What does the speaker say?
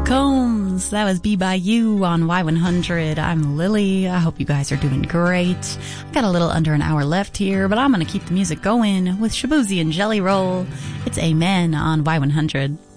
Combs. That was Be By You on Y100. I'm Lily. I hope you guys are doing great. I've got a little under an hour left here, but I'm going to keep the music going with Shaboozey and Jelly Roll. It's Amen on Y100.